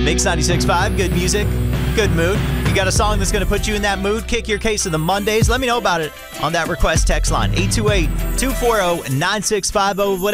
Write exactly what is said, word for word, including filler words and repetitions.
Mix ninety-six point five, good music, good mood. You got a song that's going to put you in that mood? Kick your case of the Mondays. Let me know about it on that request text line, eight two eight, two four zero, nine six five zero.